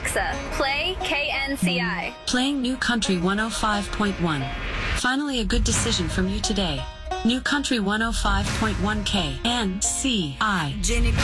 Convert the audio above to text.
Alexa, play KNCI. Playing New Country 105.1. Finally a good decision from you today. New Country 105.1 KNCI.